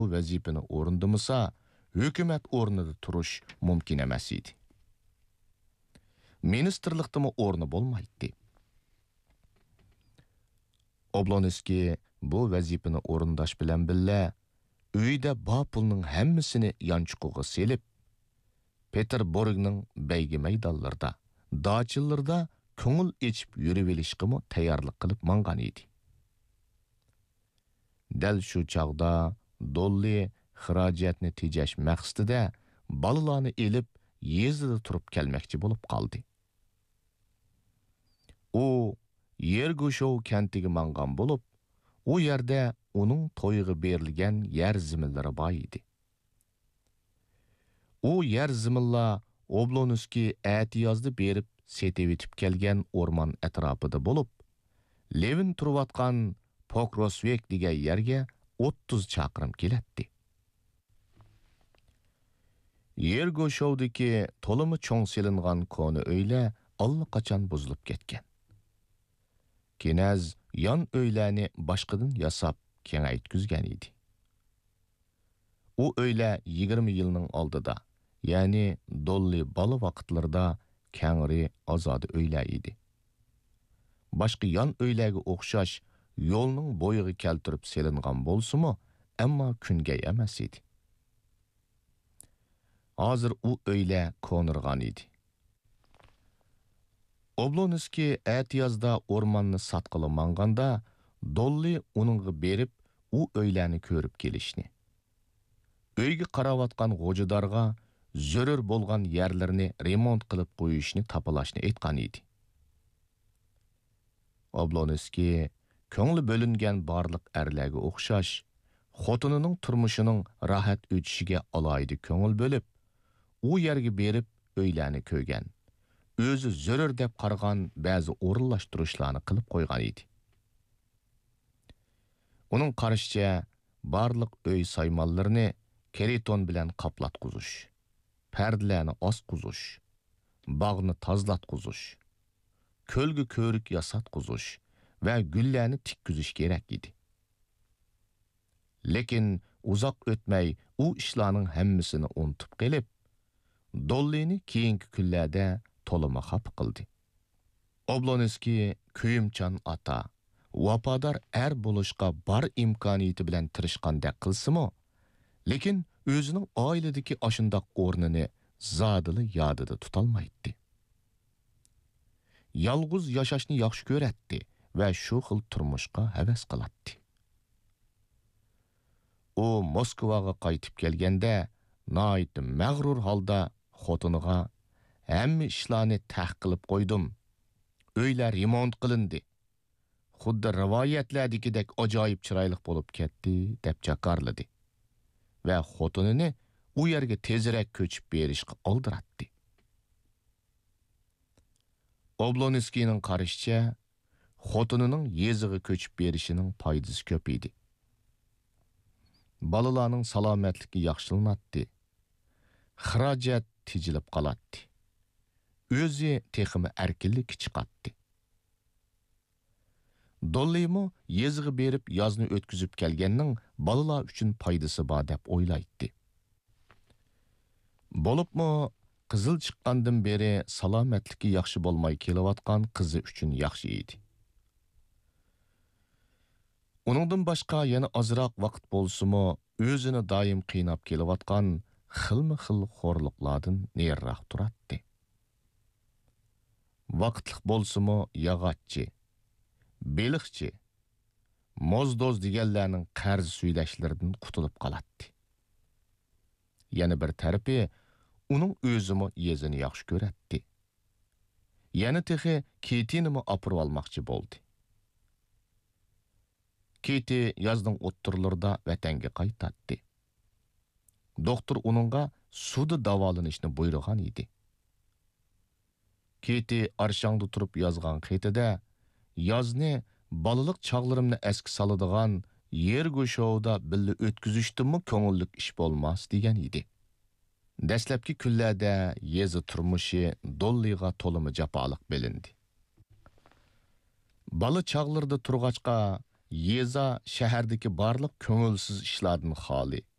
vazifani o'rindamasa, hukumat o'rnida turish mumkin emas edi. Ministrlikdimi o'rni bo'lmaydi. Oblonskiy bu vazifani o'rindash bilan billa uyda bor pulning hammasini yanchiqqa selib, Peterburgning baygi maydonlarida, dachillarda ko'ngil echib yurib olishga tayyorlik qilib mangan edi. Dal shu chaqda Dolly xarajatni tejash maqsadida balalarni elib yezida turib kelmoqchi bo'lib qoldi. U Yergoshov kentiga mangan bo'lib, u yerda uning to'yiga berilgan yer ziminlari bor edi. U yer ziminlar Oblonskiy atiyozda berib setib etib kelgan o'rmon atrofida bo'lib, Levin turayotgan Pokrosvek degan yerga 30 chaqirim keladi. Yergoshovdagi to'limi cho'ng selingan koni uylar allaqachon buzilib ketgan. Kenaz yon uylarni boshqadan yasab kengaytkizgan edi. U uylar 20 yilning oldida, ya'ni Dolly bola vaqtlarida kengri ozod uylar edi. Boshqa yon uylarga o'xshash yo'lning bo'yiga keltirib selingan bo'lsa-mu, ammo kunga emas edi. Hozir u uylar ko'nirgan edi. Oblonskiy atiyozda o'rmonni satqili manganda Dolly uningga berib, u uylarni ko'rib kelishni. Uyga qarawatgan g'o'jadarga zarur bo'lgan yerlarni remont qilib qo'yishni tapalashni aytgan edi. Oblonskiy ko'ngli bo'lingan barliq erlarga o'xshash, xotinining turmushining rohat o'tishiga alohida ko'ngil bo'lib, u yerga berib uylarni ko'rgan. O'zi zarur deb qaragan ba'zi o'rinlashtirishlarni qilib qo'ygan edi. Uning qarashicha, barliq uy saymonlarini keriton bilan qoplatqizish, pardalarni osqizish, bog'ni tozlatqizish, ko'lga ko'rik yasatqizish va gullarni tikkizish kerak edi. Lekin uzoq o'tmay u ishlarning hammasini unutib qolib, Dollyni keyingi kunlarda to'lima xafa qildi. Oblonskiy kuyimchan ota, vafodor er bo'lishga bor imkoniyati bilan tirishgandek qilsa-mu, lekin o'zining oiladagi ashundoq o'rnini zodili yodida tutolmaydi. Yolg'iz yashashni yaxshi ko'ratdi va shu xil turmushga havas qiladi. U Moskvaga qaytib kelganda, noit mag'rur holda xotiniga hamma ishlarni tah qilib qo'ydim. Uylar remont qilindi. Xuddi rivoyatlardagidek ajoyib chiroyli bo'lib ketdi deb jakarladi va xotinini u yerga tezroq ko'chib berishga oldiratdi. Oblonskiyning qarashicha, xotinining yeziga ko'chib berishining foydasi ko'p edi. Balalarning salomatligi yaxshilanadi. Xarajat tejilib qoladi. O'zi texmi erkinlik chiqatdi. Dollymi yeziga berib yozni o'tkazib kelganning balalar uchun foydasi bor deb o'ylaydi. Bo'libmi qizil chiqqandan beri salomatligi yaxshi bo'lmay kelayotgan qizi uchun yaxshi edi. Uningdan boshqa yana ozroq vaqt bo'lsa-mu, o'zini doim qiynab kelayotgan xilma-xil xo'rliqlardan neriroq turadi. Vaqtliq bo'lsa-mu, yog'ochchi, beliqchi, mozdoz deganlarning qarz suydashlaridan qutulib qoladi. Yana bir tarafi uning o'zimi yezini yaxshi ko'ratdi. Yana texi Ketinimi opirib olmoqchi bo'ldi. Keti yozning o'ttirlarida vatanga qaytadi. Doktor uningga sudi davolanishni buyurgan edi. Keti arshangda turib yozgan xetida yozni balaliq chog'larimni eski soladigan Yergoshovda billa o'tkazishdimi ko'ngillik ish bo'lmas degan edi. Dastlabki kunlarda yezi turmushi Dollyga to'limi jafoliq bilindi. Bala chog'larda turg'achqa yeza shahardagi barliq ko'ngilsiz ishlardan xoli.